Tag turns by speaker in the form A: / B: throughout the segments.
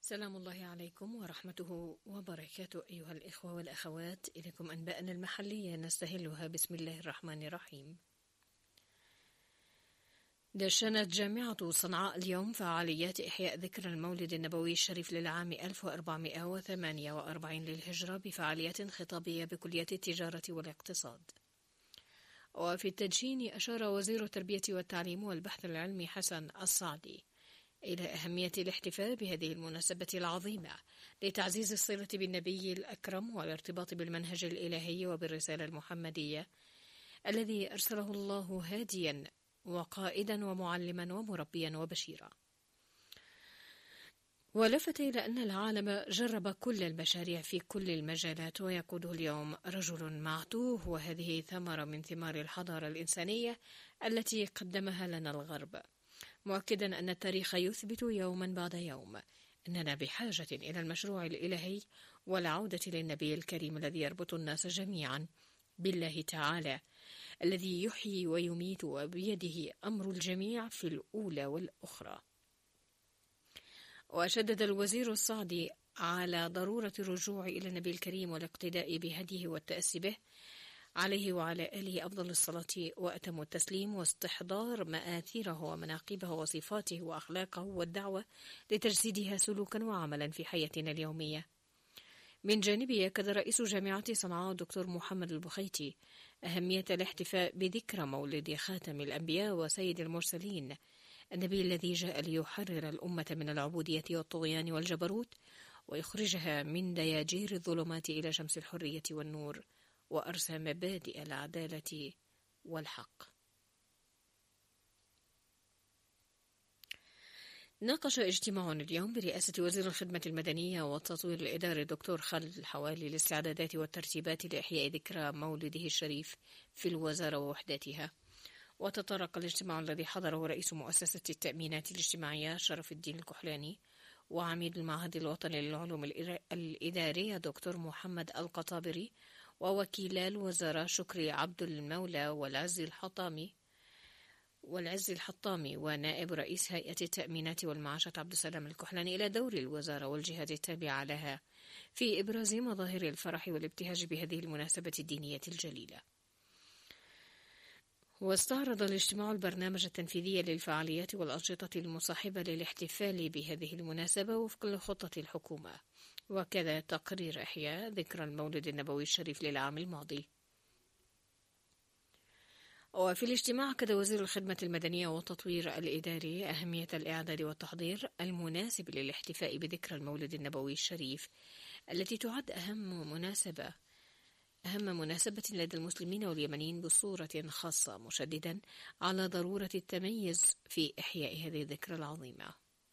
A: سلام الله عليكم ورحمته وبركاته أيها الإخوة والأخوات، إليكم أنباءنا المحلية نستهلها بسم الله الرحمن الرحيم. دشنت جامعة صنعاء اليوم فعاليات إحياء ذكرى المولد النبوي الشريف للعام 1448 للهجرة بفعاليات خطابية بكلية التجارة والاقتصاد. وفي التدشين أشار وزير التربية والتعليم والبحث العلمي حسن الصعدي إلى أهمية الاحتفال بهذه المناسبة العظيمة لتعزيز الصلة بالنبي الأكرم والارتباط بالمنهج الإلهي وبالرسالة المحمدية الذي أرسله الله هاديا وقائدا ومعلما ومربيا وبشيرا. ولفت إلى أن العالم جرب كل المشاريع في كل المجالات ويقوده اليوم رجل معتوه، وهذه ثمرة من ثمار الحضارة الإنسانية التي قدمها لنا الغرب، مؤكدا أن التاريخ يثبت يوما بعد يوم أننا بحاجة إلى المشروع الإلهي والعودة للنبي الكريم الذي يربط الناس جميعا بالله تعالى الذي يحيي ويميت وبيده أمر الجميع في الأولى والأخرى. وشدد الوزير الصعدي على ضرورة الرجوع إلى النبي الكريم والاقتداء بهديه والتأسي به عليه وعلى آله أفضل الصلاة وأتم التسليم، واستحضار مآثيره ومناقبه وصفاته وأخلاقه والدعوة لتجسيدها سلوكا وعملا في حياتنا اليومية. من جانبه أكد رئيس جامعة صنعاء الدكتور محمد البخيتي أهمية الاحتفاء بذكرى مولد خاتم الأنبياء وسيد المرسلين، النبي الذي جاء ليحرر الأمة من العبودية والطغيان والجبروت ويخرجها من دياجير الظلمات إلى شمس الحرية والنور، وأرسى مبادئ العدالة والحق. ناقش اجتماع اليوم برئاسة وزير الخدمة المدنية والتطوير الإداري الدكتور خالد الحوالي الاستعدادات والترتيبات لإحياء ذكرى مولده الشريف في الوزارة ووحداتها. وتطرق الاجتماع الذي حضره رئيس مؤسسة التأمينات الاجتماعية شرف الدين الكحلاني وعميد المعهد الوطني للعلوم الإدارية دكتور محمد القطابري ووكيلا الوزارة شكري عبد المولى والعز الحطامي ونائب رئيس هيئة التأمينات والمعاشات عبد السلام الكحلاني إلى دور الوزارة والجهات التابعة لها في إبراز مظاهر الفرح والابتهاج بهذه المناسبة الدينية الجليلة. واستعرض الاجتماع البرنامج التنفيذي للفعاليات والأنشطة المصاحبة للاحتفال بهذه المناسبة وفق لخطة الحكومة، وكذا تقرير إحياء ذكرى المولد النبوي الشريف للعام الماضي. وفي الاجتماع أكد وزير الخدمة المدنية والتطوير الإداري أهمية الإعداد والتحضير المناسب للاحتفاء بذكرى المولد النبوي الشريف التي تعد أهم مناسبة لدى المسلمين واليمنيين بصورة خاصة، مشددا على ضرورة التميز في إحياء هذه الذكرى العظيمة.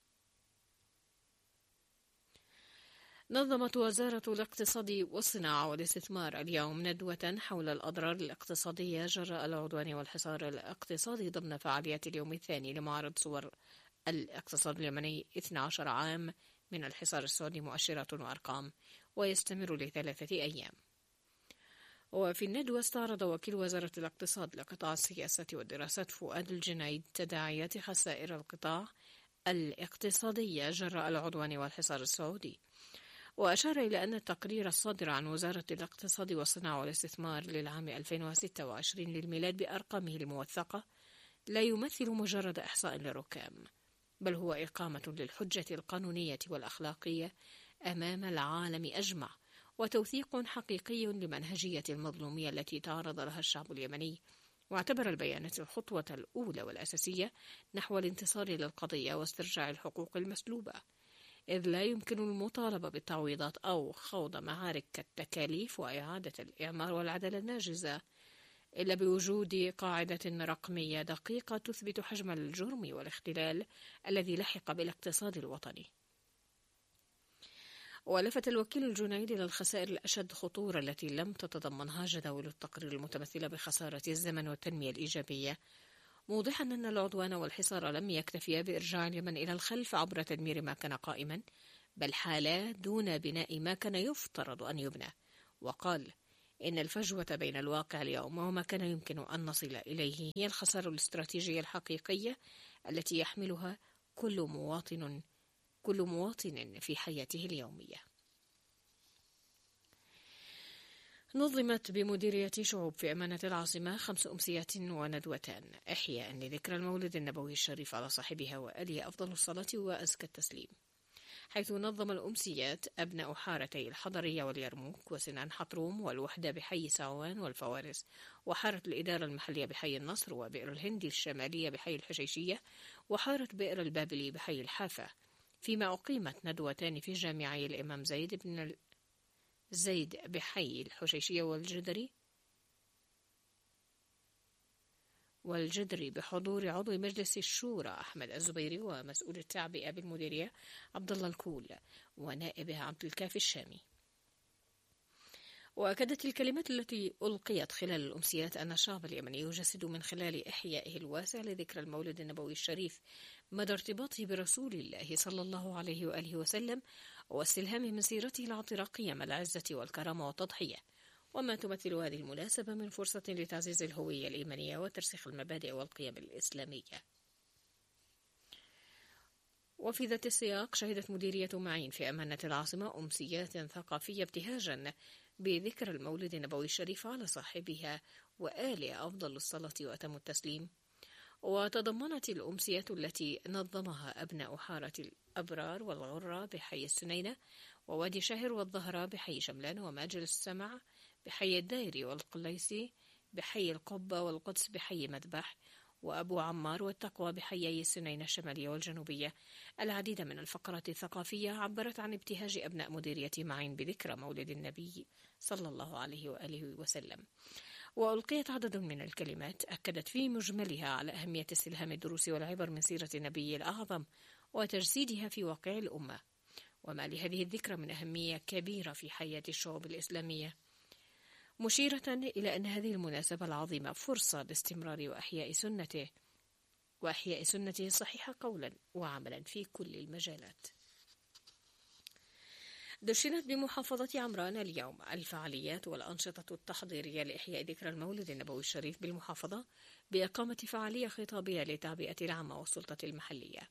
A: نظمت وزارة الاقتصاد والصناعة والاستثمار اليوم ندوة حول الأضرار الاقتصادية جراء العدوان والحصار الاقتصادي ضمن فعاليات اليوم الثاني لمعرض صور الاقتصاد اليمني 12 عام من الحصار السعودي مؤشرات وأرقام، ويستمر ل3 أيام. وفي الندوة استعرض وكيل وزارة الاقتصاد لقطاع السياسة والدراسات فؤاد الجنايد تداعيات خسائر القطاع الاقتصادية جراء العدوان والحصار السعودي، وأشار إلى أن التقرير الصادر عن وزارة الاقتصاد والصناعة والاستثمار للعام 2026 للميلاد بأرقامه الموثقة لا يمثل مجرد إحصاء للركام، بل هو إقامة للحجة القانونية والأخلاقية أمام العالم أجمع، وتوثيق حقيقي لمنهجية المظلومية التي تعرض لها الشعب اليمني. واعتبر البيانات الخطوة الأولى والأساسية نحو الانتصار للقضية واسترجاع الحقوق المسلوبة، إذ لا يمكن المطالبة بالتعويضات أو خوض معارك كالتكاليف وإعادة الإعمار والعدالة الناجزة إلا بوجود قاعدة رقمية دقيقة تثبت حجم الجرم والاختلال الذي لحق بالاقتصاد الوطني. ولفت الوكيل الجنايدي إلى الخسائر الأشد خطورة التي لم تتضمنها جداول التقرير المتمثلة بخسارة الزمن والتنمية الإيجابية، موضحا أن العدوان والحصار لم يكتفيا بإرجاع اليمن إلى الخلف عبر تدمير ما كان قائما، بل حالا دون بناء ما كان يفترض أن يبنى. وقال إن الفجوة بين الواقع اليوم وما كان يمكن أن نصل إليه هي الخسارة الاستراتيجية الحقيقية التي يحملها كل مواطن كل مواطن في حياته اليومية. نظمت بمديرية شعوب في أمانة العاصمة 5 أمسيات وندوتان إحياء لذكرى المولد النبوي الشريف على صاحبها وآله أفضل الصلاة وأزكى التسليم، حيث نظم الأمسيات أبناء حارتي الحضرية واليرموك وسنان حطروم والوحدة بحي سعوان والفوارس، وحارة الإدارة المحلية بحي النصر، وبئر الهندي الشمالية بحي الحشيشية، وحارة بئر البابلي بحي الحافة، فيما أقيمت ندوتان في جامعي الإمام زيد بحي الحشيشية والجدري بحضور عضو مجلس الشورى أحمد الزبيري ومسؤول التعبئة بالمديرية عبد الله الكول ونائبه عبد الكافي الشامي. وأكدت الكلمات التي ألقيت خلال الأمسيات أن الشعب اليمني يجسد من خلال إحيائه الواسع لذكرى المولد النبوي الشريف مدى ارتباطه برسول الله صلى الله عليه وآله وسلم واستلهامه من سيرته العطرة قيم العزة والكرامة والتضحية، وما تمثل هذه المناسبة من فرصة لتعزيز الهوية الإيمانية وترسيخ المبادئ والقيم الإسلامية. وفي ذات السياق شهدت مديرية معين في أمانة العاصمة أمسيات ثقافية ابتهاجا بذكرى المولد النبوي الشريف على صاحبها وآله أفضل الصلاة وأتم التسليم. وتضمنت الأمسيات التي نظمها أبناء حارة الأبرار والغرة بحي السنينة، ووادي شاهر والظهراء بحي شملان، ومجلس السمع بحي الدايري، والقليسي بحي القبة، والقدس بحي مذبح، وأبو عمار والتقوى بحيي السنين الشمالية والجنوبية. العديد من الفقرات الثقافية عبرت عن ابتهاج أبناء مديرية معين بذكرى مولد النبي صلى الله عليه وآله وسلم. وألقيت عدد من الكلمات أكدت في مجملها على أهمية استلهام الدروس والعبر من سيرة النبي الأعظم وتجسيدها في واقع الأمة، وما لهذه الذكرى من أهمية كبيرة في حياة الشعوب الإسلامية، مشيرة إلى أن هذه المناسبة العظيمة فرصة لاستمرار وأحياء سنته الصحيحة قولا وعملا في كل المجالات. دشنت بمحافظة عمران اليوم الفعاليات والأنشطة التحضيرية لإحياء ذكرى المولد النبوي الشريف بالمحافظة بإقامة فعالية خطابية للتعبئة العامة والسلطة المحلية.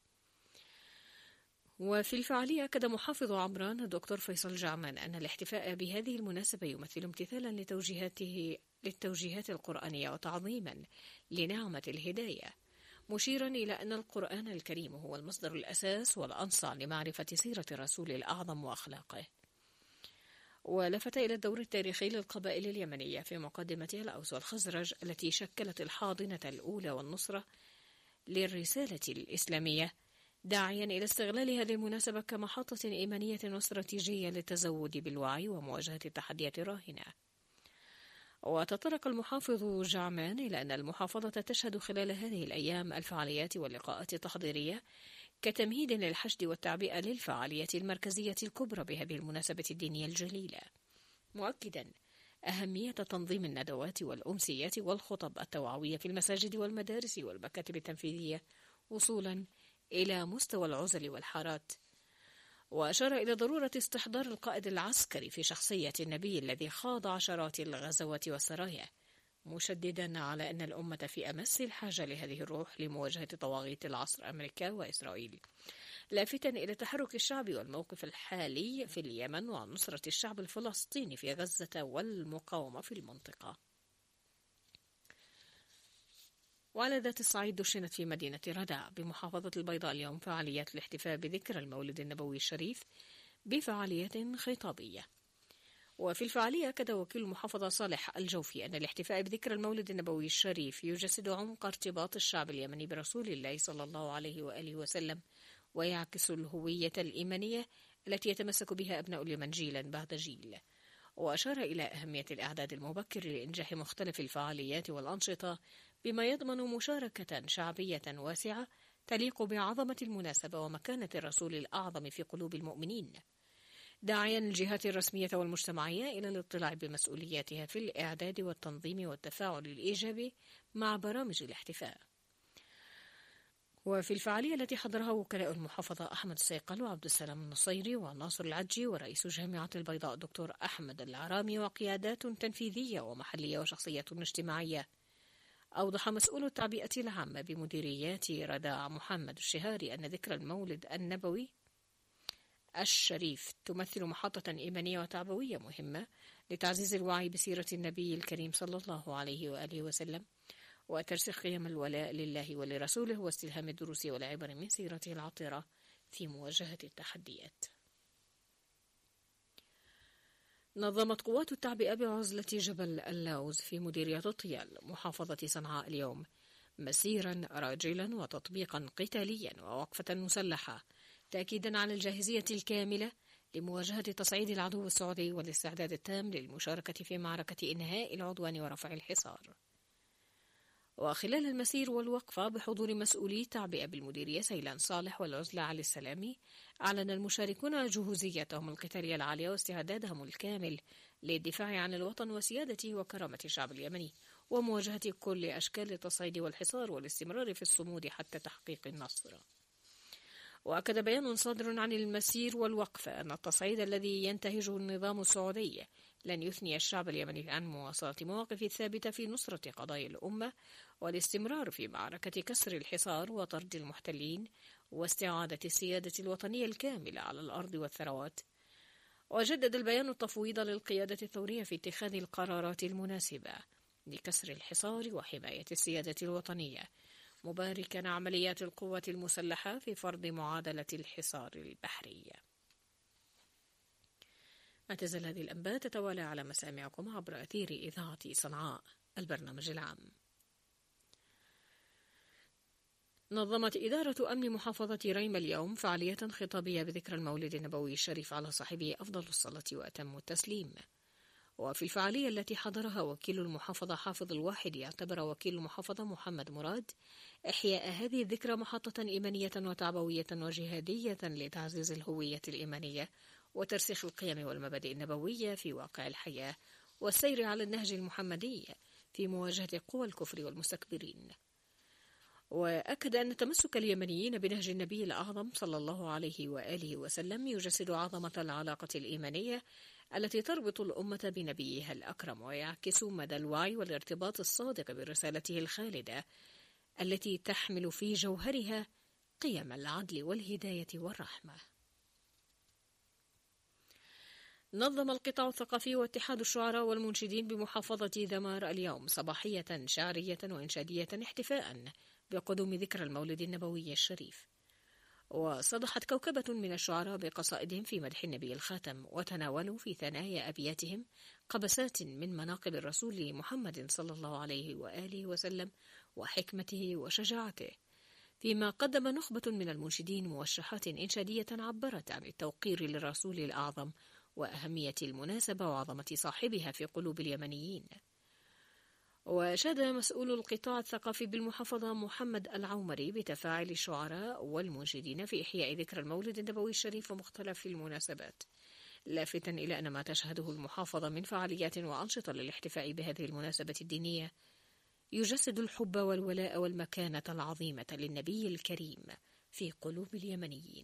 A: وفي الفعالية أكد محافظ عمران الدكتور فيصل جعمان أن الاحتفاء بهذه المناسبة يمثل امتثالا للتوجيهات القرآنية وتعظيما لنعمة الهداية، مشيرا إلى أن القرآن الكريم هو المصدر الأساس والأنصع لمعرفة سيرة الرسول الأعظم وأخلاقه. ولفت إلى الدور التاريخي للقبائل اليمنية في مقدمتها الأوس والخزرج التي شكلت الحاضنة الأولى والنصرة للرسالة الإسلامية، داعيا إلى استغلال هذه المناسبة كمحطة إيمانية واستراتيجية للتزود بالوعي ومواجهة التحديات الراهنة. وتطرق المحافظ جعمان إلى أن المحافظة تشهد خلال هذه الأيام الفعاليات واللقاءات التحضيرية كتمهيد للحشد والتعبئة للفعاليات المركزية الكبرى بهذه المناسبة الدينية الجليلة، مؤكدا أهمية تنظيم الندوات والأمسيات والخطب التوعوية في المساجد والمدارس والمكاتب التنفيذية وصولا إلى مستوى العزل والحارات. وأشار إلى ضرورة استحضار القائد العسكري في شخصية النبي الذي خاض عشرات الغزوات والسرايا، مشددا على أن الأمة في أمس الحاجة لهذه الروح لمواجهة طواغيت العصر أمريكا وإسرائيل، لافتا إلى تحرك الشعب والموقف الحالي في اليمن ونصرة الشعب الفلسطيني في غزة والمقاومة في المنطقة. وعلى ذات الصعيد دشنت في مدينة ردع بمحافظة البيضاء اليوم فعاليات الاحتفاء بذكرى المولد النبوي الشريف بفعاليات خطابية. وفي الفعالية أكد وكيل المحافظة صالح الجوفي أن الاحتفاء بذكرى المولد النبوي الشريف يجسد عمق ارتباط الشعب اليمني برسول الله صلى الله عليه وآله وسلم، ويعكس الهوية الإيمانية التي يتمسك بها أبناء اليمن جيلا بعد جيل. وأشار إلى أهمية الإعداد المبكر لإنجاح مختلف الفعاليات والأنشطة بما يضمن مشاركة شعبية واسعة تليق بعظمة المناسبة ومكانة الرسول الأعظم في قلوب المؤمنين، داعيا الجهات الرسمية والمجتمعية إلى الاطلاع بمسؤولياتها في الإعداد والتنظيم والتفاعل الإيجابي مع برامج الاحتفاء. وفي الفعالية التي حضرها وكلاء المحافظة أحمد السيقل وعبد السلام النصيري وناصر العجي ورئيس جامعة البيضاء دكتور أحمد العرامي وقيادات تنفيذية ومحلية وشخصية اجتماعية، أوضح مسؤول التعبئة العامة بمديريات رداع محمد الشهاري أن ذكرى المولد النبوي الشريف تمثل محطة إيمانية وتعبوية مهمة لتعزيز الوعي بسيرة النبي الكريم صلى الله عليه وآله وسلم، وترسيخ قيم الولاء لله ولرسوله، واستلهام الدروس والعبر من سيرته العطرة في مواجهة التحديات. نظمت قوات التعبئة بعزلة جبل اللوز في مديرية الطيال محافظة صنعاء اليوم مسيرا راجلا وتطبيقا قتاليا ووقفة مسلحة، تأكيدا على الجاهزية الكاملة لمواجهة تصعيد العدو السعودي والاستعداد التام للمشاركة في معركة إنهاء العدوان ورفع الحصار. وخلال المسير والوقفة بحضور مسؤولي التعبئة بالمديرية سيلان صالح والعزلة علي السلامي، أعلن المشاركون جهوزيتهم القتالية العالية واستعدادهم الكامل للدفاع عن الوطن وسيادته وكرامة الشعب اليمني، ومواجهة كل أشكال التصعيد والحصار والاستمرار في الصمود حتى تحقيق النصر. وأكد بيان صادر عن المسير والوقفة أن التصعيد الذي ينتهجه النظام السعودي لن يثني الشعب اليمني عن مواصلة مواقفه الثابتة في نصرة قضايا الأمة والاستمرار في معركة كسر الحصار وطرد المحتلين واستعادة السيادة الوطنية الكاملة على الأرض والثروات. وجدد البيان التفويض للقيادة الثورية في اتخاذ القرارات المناسبة لكسر الحصار وحماية السيادة الوطنية، مباركا عمليات القوات المسلحة في فرض معادلة الحصار البحري. ما تزال هذه الأنباء تتوالى على مسامعكم عبر أثير إذاعة صنعاء البرنامج العام. نظمت إدارة أمن محافظة ريم اليوم فعالية خطابية بذكرى المولد النبوي الشريف على صاحبه أفضل الصلاة وأتم التسليم. وفي الفعالية التي حضرها وكيل المحافظة حافظ الواحد، اعتبر وكيل المحافظة محمد مراد إحياء هذه الذكرى محطة إيمانية وتعبوية وجهادية لتعزيز الهوية الإيمانية وترسيخ القيم والمبادئ النبوية في واقع الحياة والسير على النهج المحمدي في مواجهة قوى الكفر والمستكبرين. وأكد أن تمسك اليمنيين بنهج النبي الأعظم صلى الله عليه وآله وسلم يجسد عظمة العلاقة الإيمانية التي تربط الأمة بنبيها الأكرم، ويعكس مدى الوعي والارتباط الصادق برسالته الخالدة التي تحمل في جوهرها قيم العدل والهداية والرحمة. نظم القطاع الثقافي واتحاد الشعراء والمنشدين بمحافظة ذمار اليوم صباحية شعرية وإنشادية احتفاء بقدوم ذكرى المولد النبوي الشريف. وصدحت كوكبة من الشعراء بقصائدهم في مدح النبي الخاتم، وتناولوا في ثنايا أبياتهم قبسات من مناقب الرسول محمد صلى الله عليه وآله وسلم وحكمته وشجاعته، فيما قدم نخبة من المنشدين موشحات إنشادية عبرت عن التوقير للرسول الأعظم وأهمية المناسبة وعظمة صاحبها في قلوب اليمنيين. وشاد مسؤول القطاع الثقافي بالمحافظة محمد العومري بتفاعل الشعراء والمنشدين في إحياء ذكرى المولد النبوي الشريف ومختلف المناسبات، لافتا إلى أن ما تشهده المحافظة من فعاليات وأنشطة للاحتفاء بهذه المناسبة الدينية يجسد الحب والولاء والمكانة العظيمة للنبي الكريم في قلوب اليمنيين.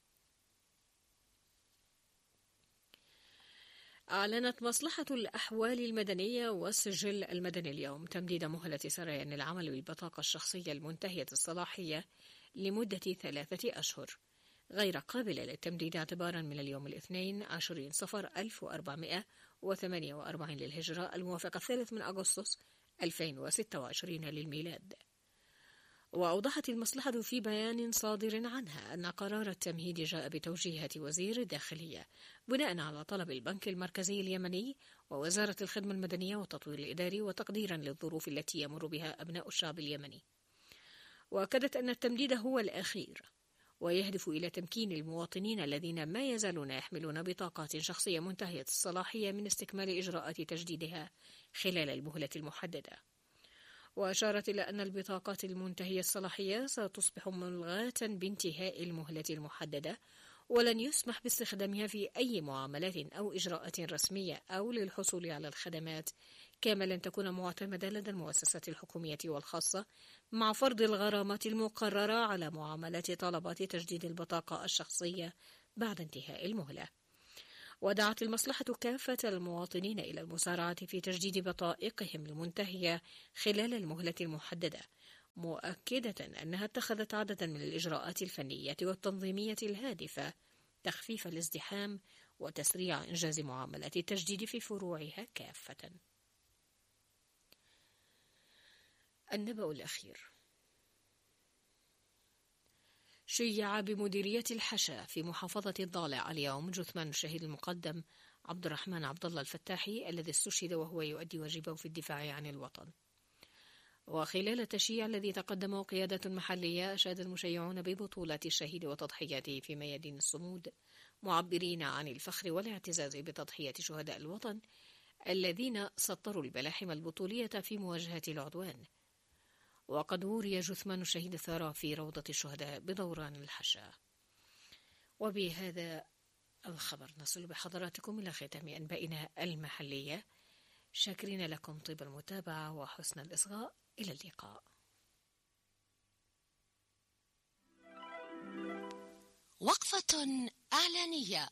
A: أعلنت مصلحة الأحوال المدنية والسجل المدني اليوم تمديد مهلة سريان العمل بالبطاقة الشخصية المنتهية الصلاحية لمدة 3 أشهر غير قابلة للتمديد اعتبارا من اليوم الاثنين 20 صفر 1448 للهجرة الموافق 3 أغسطس 2026 للميلاد. وأوضحت المصلحة في بيان صادر عنها أن قرار التمهيد جاء بتوجيهات وزير الداخلية بناء على طلب البنك المركزي اليمني ووزارة الخدمة المدنية والتطوير الإداري، وتقديرا للظروف التي يمر بها أبناء الشعب اليمني. وأكدت أن التمديد هو الأخير ويهدف إلى تمكين المواطنين الذين ما يزالون يحملون بطاقات شخصية منتهية الصلاحية من استكمال إجراءات تجديدها خلال المهلة المحددة. وأشارت إلى أن البطاقات المنتهية الصلاحية ستصبح ملغاة بانتهاء المهلة المحددة، ولن يسمح باستخدامها في أي معاملات أو إجراءات رسمية أو للحصول على الخدمات، كما لن تكون معتمدة لدى المؤسسات الحكومية والخاصة، مع فرض الغرامات المقررة على معاملات طلبات تجديد البطاقة الشخصية بعد انتهاء المهلة. ودعت المصلحة كافة المواطنين إلى المسارعة في تجديد بطائقهم المنتهية خلال المهلة المحددة، مؤكدة أنها اتخذت عددا من الإجراءات الفنية والتنظيمية الهادفة تخفيف الازدحام وتسريع إنجاز معاملات التجديد في فروعها كافة. النبأ الأخير. شيع بمديرية الحشا في محافظة الضالع اليوم جثمان الشهيد المقدم عبد الرحمن عبد الله الفتاحي الذي استشهد وهو يؤدي واجبه في الدفاع عن الوطن. وخلال التشييع الذي تقدمه قيادة محلية، أشاد المشيعون ببطولة الشهيد وتضحياته في ميادين الصمود، معبرين عن الفخر والاعتزاز بتضحية شهداء الوطن الذين سطروا الملاحم البطولية في مواجهة العدوان. وقد وري جثمان الشهيد الثرى في روضة الشهداء بدوران الحشا. وبهذا الخبر نصل بحضراتكم إلى ختام أنبائنا المحلية، شاكرين لكم طيب المتابعة وحسن الإصغاء. إلى اللقاء.
B: وقفة إعلانية.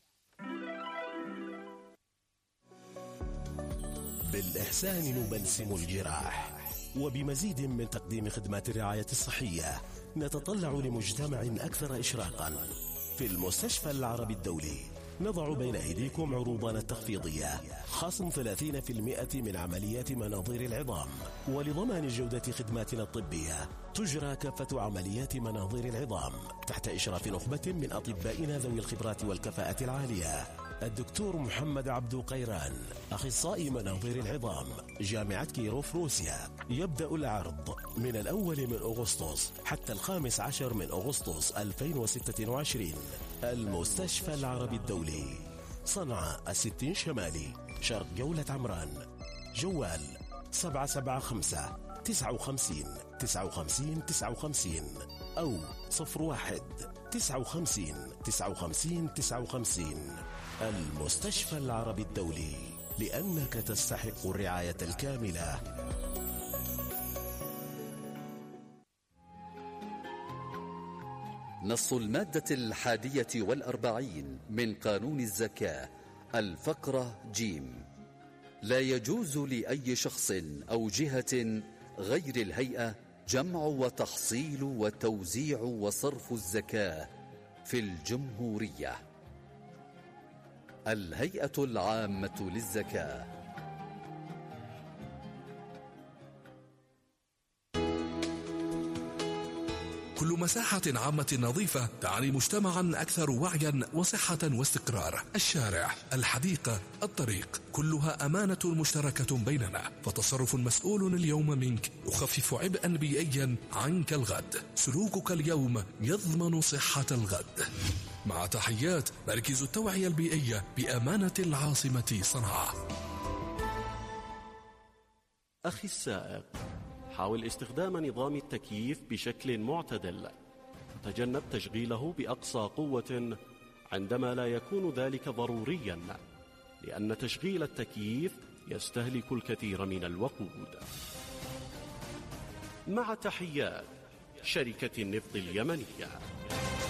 C: بالإحسان نبلسم الجراح، وبمزيد من تقديم خدمات الرعاية الصحية نتطلع لمجتمع أكثر إشراقا. في المستشفى العربي الدولي نضع بين أيديكم عروضنا التخفيضية، خصم 30% من عمليات مناظير العظام. ولضمان جودة خدماتنا الطبية تجرى كافة عمليات مناظير العظام تحت إشراف نخبة من أطبائنا ذوي الخبرات والكفاءة العالية. الدكتور محمد عبد قيران، أخصائي مناظير العظام، جامعة كيروف روسيا. يبدأ العرض من 1 من أغسطس حتى 15 من أغسطس 2026. المستشفى العربي الدولي، صنعاء 60 شمالي، شرق جولة عمران. جوال 775 59 59 59 أو 01 59 59 59. المستشفى العربي الدولي، لأنك تستحق الرعاية الكاملة.
D: نص المادة 41 من قانون الزكاة الفقرة جيم: لا يجوز لأي شخص أو جهة غير الهيئة جمع وتحصيل وتوزيع وصرف الزكاة في الجمهورية. الهيئة العامة للزكاة.
E: كل مساحة عامة نظيفة تعني مجتمعا أكثر وعيا وصحة واستقرار. الشارع، الحديقة، الطريق، كلها أمانة مشتركة بيننا، فتصرف مسؤول اليوم منك يخفف عبئا بيئيا عنك الغد. سلوكك اليوم يضمن صحة الغد. مع تحيات مركز التوعية البيئية بأمانة العاصمة صنعاء.
F: أخي السائق، حاول استخدام نظام التكييف بشكل معتدل. تجنب تشغيله بأقصى قوة عندما لا يكون ذلك ضروريا، لأن تشغيل التكييف يستهلك الكثير من الوقود. مع تحيات شركة النفط اليمنية.